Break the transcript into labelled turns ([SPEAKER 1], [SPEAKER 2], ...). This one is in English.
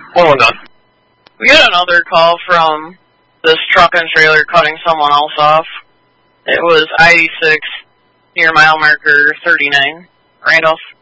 [SPEAKER 1] What was that?
[SPEAKER 2] We got another call from this truck and trailer cutting someone else off. It was I-86 near mile marker 39. Randolph.